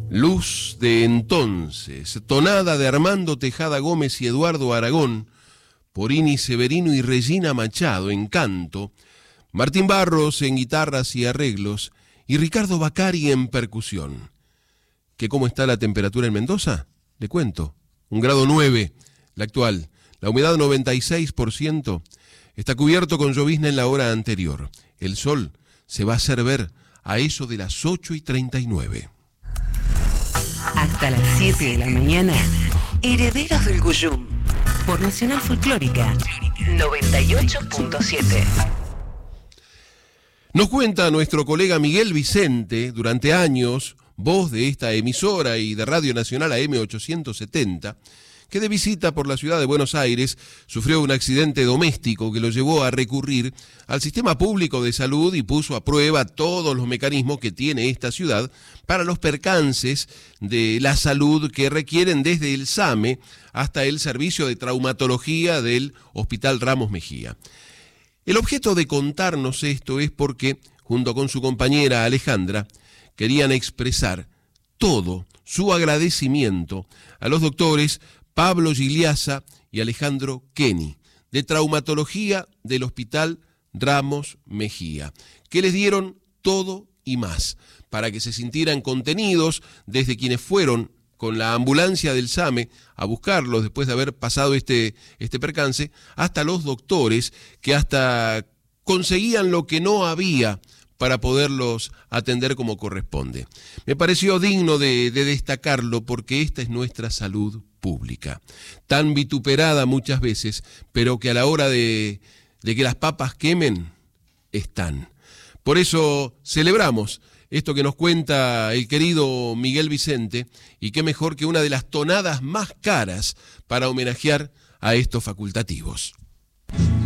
Luz de entonces, tonada de Armando Tejada Gómez y Eduardo Aragón, Porini Severino y Regina Machado en canto, Martín Barros en guitarras y arreglos y Ricardo Bacari en percusión. ¿Qué cómo está la temperatura en Mendoza? Le cuento, 1,9 grados la actual, la humedad 96%, está cubierto con llovizna en la hora anterior. El sol se va a hacer ver a eso de las 8:39. Hasta las 7 de la mañana, Herederos del Cuyum, por Nacional Folclórica 98.7. Nos cuenta nuestro colega Miguel Vicente, durante años, voz de esta emisora y de Radio Nacional AM870, que de visita por la ciudad de Buenos Aires sufrió un accidente doméstico que lo llevó a recurrir al sistema público de salud y puso a prueba todos los mecanismos que tiene esta ciudad para los percances de la salud que requieren desde el SAME hasta el servicio de traumatología del Hospital Ramos Mejía. El objeto de contarnos esto es porque, junto con su compañera Alejandra, querían expresar todo su agradecimiento a los doctores Pablo Gigliasa y Alejandro Kenny, de traumatología del Hospital Ramos Mejía, que les dieron todo y más, para que se sintieran contenidos desde quienes fueron con la ambulancia del SAME a buscarlos después de haber pasado este percance, hasta los doctores que hasta conseguían lo que no había para poderlos atender como corresponde. Me pareció digno de destacarlo porque esta es nuestra salud pública, tan vituperada muchas veces, pero que a la hora de que las papas quemen, están. Por eso celebramos esto que nos cuenta el querido Miguel Vicente, y qué mejor que una de las tonadas más caras para homenajear a estos facultativos.